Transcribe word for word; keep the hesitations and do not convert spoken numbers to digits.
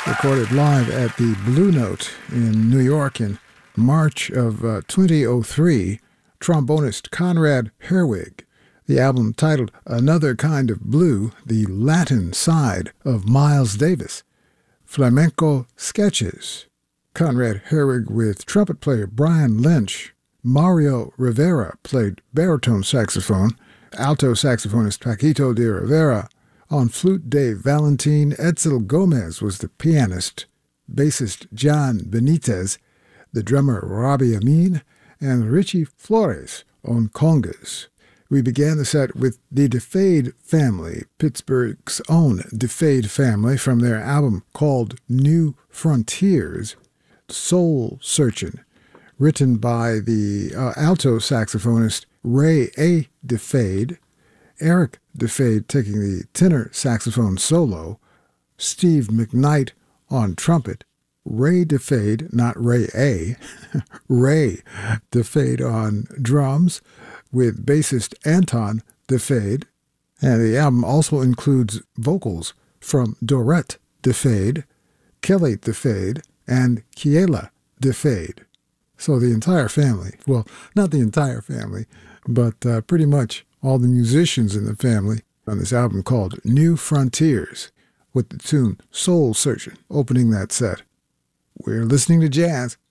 recorded live at the Blue Note in New York in March of uh, twenty oh three, trombonist Conrad Herwig. The album titled Another Kind of Blue, the Latin side of Miles Davis. Flamenco Sketches. Conrad Herwig with trumpet player Brian Lynch. Mario Rivera played baritone saxophone. Alto saxophonist Paquito de Rivera. On flute, Dave Valentin. Edsel Gomez was the pianist. Bassist John Benitez. The drummer Robbie Amin. And Richie Flores on congas. We began the set with the DeFade Family, Pittsburgh's own DeFade family, from their album called New Frontiers, Soul Searchin', written by the uh, alto saxophonist Ray A. DeFade, Eric DeFade taking the tenor saxophone solo, Steve McKnight on trumpet, Ray DeFade, not Ray A., Ray DeFade on drums, with bassist Anton DeFade, and the album also includes vocals from Dorette DeFade, Kelly DeFade, and Kiela DeFade. So the entire family, well, not the entire family, but uh, pretty much all the musicians in the family on this album called New Frontiers, with the tune Soul Searching opening that set. We're listening to jazz